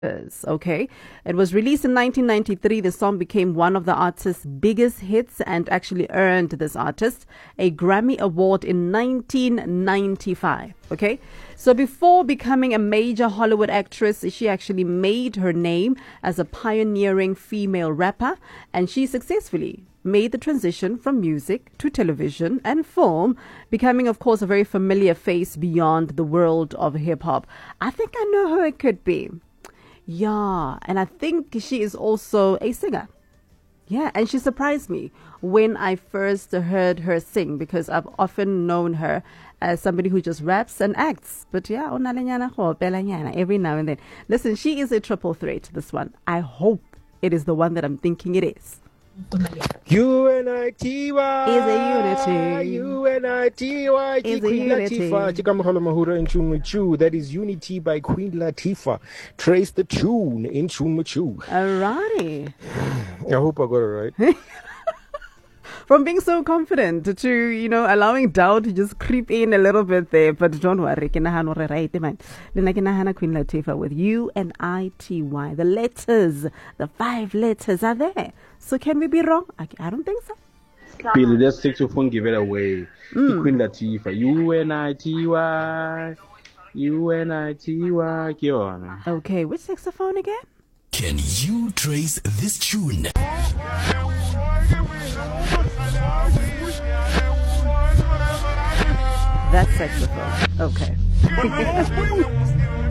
Okay, it was released in 1993. The song became one of the artist's biggest hits and actually earned this artist a Grammy Award in 1995. Okay, so before becoming a major Hollywood actress, she actually made her name as a pioneering female rapper, and she successfully made the transition from music to television and film, becoming, of course, a very familiar face beyond the world of hip hop. I think I know who it could be. Yeah, and I think she is also a singer. Yeah, and she surprised me when I first heard her sing, because I've often known her as somebody who just raps and acts. But yeah, every now and then. Listen, she is a triple threat, this one. I hope it is the one that I'm thinking it is. UNITY is a unity. UNITY Is a Queen unity. Latifah Chikamaholo Mahura in Tune Machu. That is Unity by Queen Latifah. Trace the tune in Tune Machu. Alrighty. I hope I got it right. From being so confident to, allowing doubt to just creep in a little bit there. But don't worry, ke nahana hore right, man. Lena ke nahana Queen Latifah with UNITY. The letters, the 5 letters are there. So can we be wrong? I don't think so. Billy, let's take your phone, give it away. Queen Latifah, UNITY, UNITY, Kiona. Okay, which saxophone again? Can you trace this tune? That saxophone. Okay.